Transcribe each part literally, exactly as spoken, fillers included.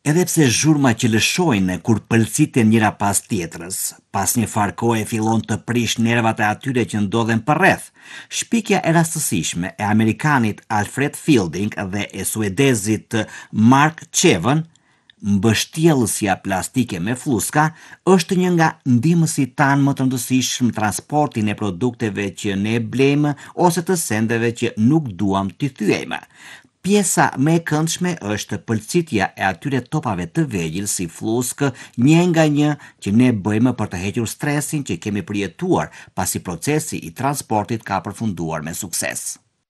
Edhe pse zhurma që lëshojnë kur pëlqiten njëra pas tjetrës, pas një farë kohe fillon të prish nervat e atyre që ndodhen përreth. Shpikja e rastësishme e Amerikanit Alfred Fielding dhe e suedezit Mark Chevon, mbështjellësja plastike me fluska, është një nga ndihmësit tanë më të rëndësishëm transportin e produkteve që ne blejmë ose të sendeve që nuk duam t'i thyejmë. Pjesa më e këndshme është pëlqitja e atyre topave të vegjël si fluskë një nga një që ne bëjmë për të hequr stresin që kemi përjetuar pasi procesi i transportit ka përfunduar me sukses.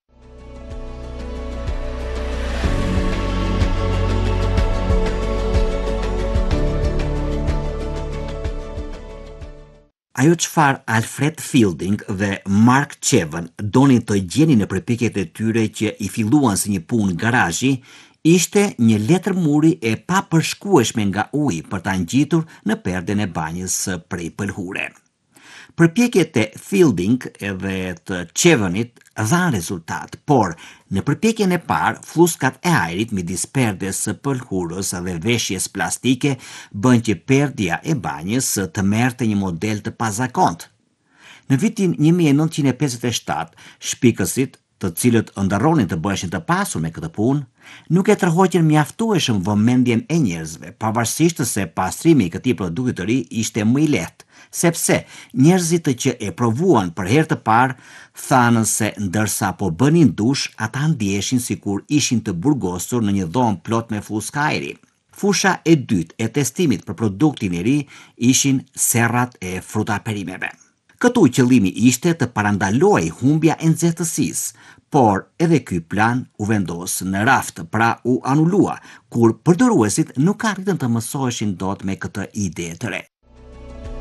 Ajo çfarë Alfred Fielding dhe Mark Chevon donin të gjenin në përpjekjet e tyre që i filluan si një punë garazhi, ishte një letër muri e papërshkueshme nga uji për ta ngjitur në perden e banjës prej pëlhure. Përpjekjet e Fielding edhe të Chevonit dhanë rezultat, por në përpjekjen e parë, fluskat e ajrit midis perdes së pëlhurës dhe veshjes plastike bën që perdja e banjës të merrte një model të pazakontë. Në vitin një mijë e nëntëqind e pesëdhjetë e shtatë, shpikësit, të cilët ëndërronin të bëheshin të pasur me këtë punë, nuk e tërhoqën mjaftueshëm vëmendjen e njerëzve, pavarësisht se pastrimi i këtij produkti të ri ishte më i lehtë, sepse njerëzit që e provuan për herë të parë thanë se ndërsa po bënin dush, ata ndiheshin sikur ishin të burgosur në një dhomë plot me fluska ajri. Fusha e dytë e testimit për produktin e ri ishin serrat e frutaperimeve. Këtu qëllimi ishte të parandaloj humbja e nxehtësisë, por edhe ky plan u vendos në raft, pra u anulua, kur përdoruesit nuk arritën të mësoheshin dot me këtë ide të re.